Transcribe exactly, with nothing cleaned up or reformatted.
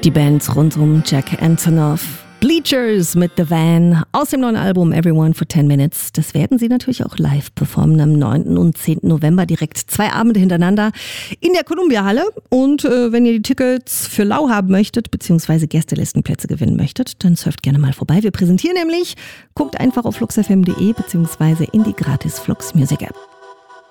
Die Bands rund um Jack Antonoff. Bleachers mit The Van aus dem neuen Album Everyone for ten minutes. Das werden sie natürlich auch live performen am neunten und zehnten November. Direkt zwei Abende hintereinander in der Columbia-Halle. Und äh, wenn ihr die Tickets für lau haben möchtet, beziehungsweise Gästelistenplätze gewinnen möchtet, dann surft gerne mal vorbei. Wir präsentieren nämlich, guckt einfach auf flux f m punkt d e beziehungsweise in die gratis Flux Music App.